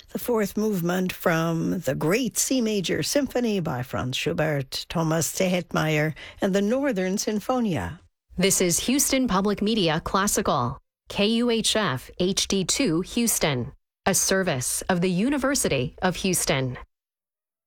The fourth movement from the Great C Major Symphony by Franz Schubert, Thomas Tehetmeier, and the Northern Sinfonia. This is Houston Public Media Classical, KUHF HD2 Houston, a service of the University of Houston.